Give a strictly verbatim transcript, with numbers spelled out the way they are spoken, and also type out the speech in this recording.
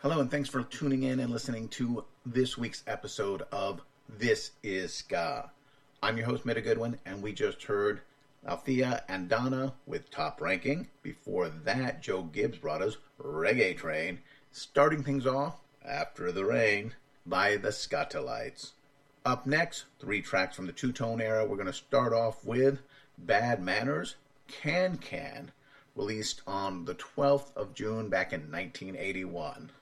Hello, and thanks for tuning in and listening to this week's episode of This Is Ska. I'm your host, Meta Goodwin, and we just heard Althea and Donna with Top Ranking. Before that, Joe Gibbs brought us Reggae Train, starting things off, After the Rain, by the Skatalites. Up next, three tracks from the two-tone era. We're going to start off with Bad Manners, Can Can, released on the twelfth of June back in nineteen eighty-one.